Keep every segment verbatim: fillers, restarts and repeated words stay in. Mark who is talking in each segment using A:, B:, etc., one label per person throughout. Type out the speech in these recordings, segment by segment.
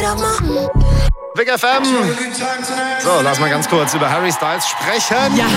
A: Big F M. So, lass mal ganz kurz über Harry Styles sprechen.
B: Ja.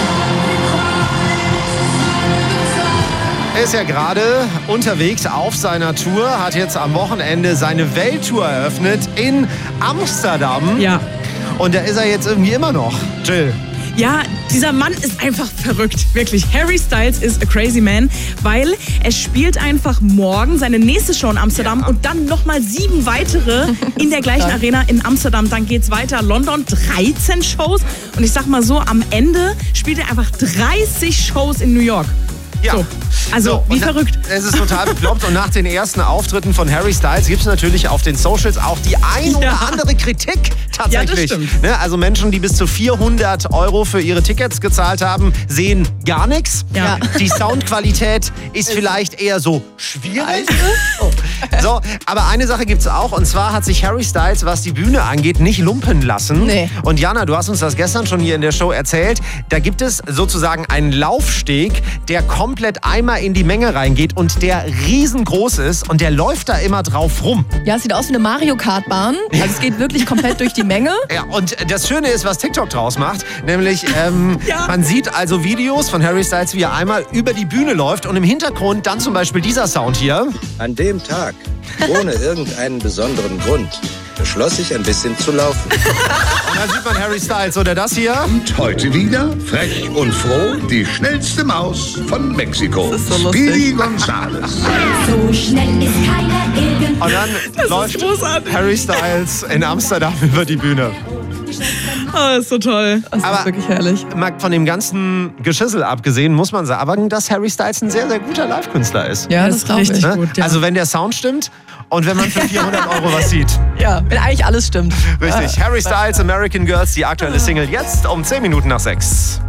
A: Er ist ja gerade unterwegs auf seiner Tour, hat jetzt am Wochenende seine Welttour eröffnet in Amsterdam.
B: Ja.
A: Und da ist er jetzt irgendwie immer noch, Jill.
B: Ja, dieser Mann ist einfach verrückt, wirklich. Harry Styles is a crazy man, weil er spielt einfach morgen seine nächste Show in Amsterdam ja. und dann nochmal sieben weitere in der gleichen Arena in Amsterdam. Dann geht's weiter, London, dreizehn Shows. Und ich sag mal so, am Ende spielt er einfach dreißig Shows in New York.
A: Ja.
B: So. Also,
A: so,
B: wie verrückt.
A: Es ist total bekloppt. Und nach den ersten Auftritten von Harry Styles gibt es natürlich auf den Socials auch die ein oder
B: Ja.
A: andere Kritik tatsächlich.
B: Ja, das stimmt.
A: Ne? Also Menschen, die bis zu vierhundert Euro für ihre Tickets gezahlt haben, sehen gar nichts.
B: Ja.
A: Die Soundqualität ist vielleicht eher so schwierig. Oh. So, aber eine Sache gibt es auch. Und zwar hat sich Harry Styles, was die Bühne angeht, nicht lumpen lassen.
C: Nee.
A: Und Jana, du hast uns das gestern schon hier in der Show erzählt. Da gibt es sozusagen einen Laufsteg, der komplett einmal in die Menge reingeht und der riesengroß ist und der läuft da immer drauf rum.
C: Ja, es sieht aus wie eine Mario Kart Bahn. Also es geht wirklich komplett durch die Menge.
A: Ja, und das Schöne ist, was TikTok draus macht, nämlich ähm,
B: Ja.
A: man sieht also Videos von Harry Styles, wie er einmal über die Bühne läuft und im Hintergrund dann zum Beispiel dieser Sound hier.
D: An dem Tag, ohne irgendeinen besonderen Grund, beschloss ich ein bisschen zu laufen.
A: Und dann sieht man Harry Styles oder das hier.
E: Und heute wieder, frech und froh, die schnellste Maus von Mexiko.
C: Das ist so lustig.
E: Speedy Gonzales.
F: So schnell ist keiner irgendwo.
A: Und dann läuft
B: großartig.
A: Harry Styles in Amsterdam über die Bühne.
B: Oh, das ist so toll.
C: Das
A: Aber-
C: ist wirklich herrlich.
A: Mal von dem ganzen Geschissel abgesehen, muss man sagen, dass Harry Styles ein sehr, sehr guter Live-Künstler ist.
C: Ja,
B: Das
C: das,
B: ist
C: glaube ich.
B: richtig.
A: Ne?
B: gut, ja.
A: Also wenn der Sound stimmt und wenn man für vierhundert Euro was sieht.
C: Ja, wenn eigentlich alles stimmt.
A: Richtig. Harry Styles, American Girls, die aktuelle Single jetzt um zehn Minuten nach sechs.